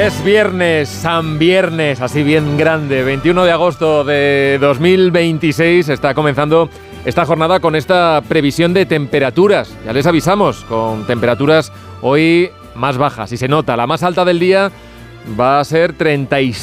Es viernes, San Viernes, así bien grande, 21 de agosto de 2026, está comenzando esta jornada con esta previsión de temperaturas. Ya les avisamos, con temperaturas hoy más bajas y se nota, la más alta del día va a ser 36.